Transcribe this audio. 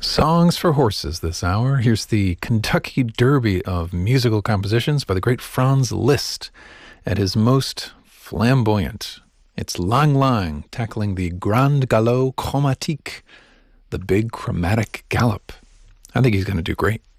Songs for Horses this hour. Here's the Kentucky Derby of musical compositions by the great Franz Liszt at his most flamboyant. It's Lang Lang tackling the Grand Galop Chromatique, the big chromatic gallop. I think he's going to do great.